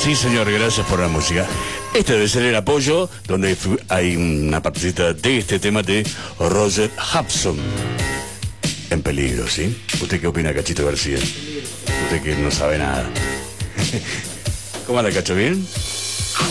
Sí, señor, gracias por la música. Este debe ser el apoyo, donde hay una partecita de este tema de Roger Hudson. En peligro, ¿sí? ¿Usted qué opina, Cachito García? Usted que no sabe nada. ¿Cómo anda, Cacho? ¿Bien?